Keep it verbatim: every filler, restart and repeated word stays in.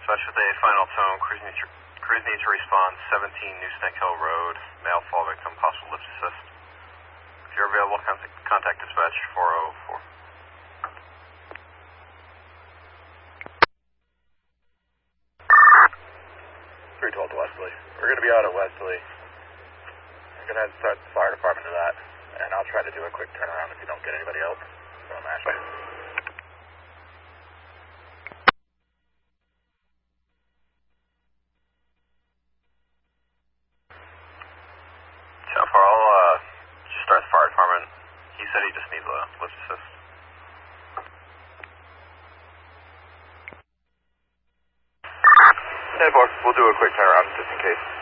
dispatch with a final tone. Crews need to, crews need to respond. seventeen New Snake Hill Road. Male fall victim, possible lift assist. If you're available, contact, contact dispatch four oh four. three twelve to Wesley. We're going to be out at Wesley. I'm going to have to start the fire department to that, and I'll try to do a quick turnaround if you don't get anybody else from Ashland. So far, I'll uh, just start the fire department. He said he just needs a lift assist. ten four, we'll do a quick turnaround just in case.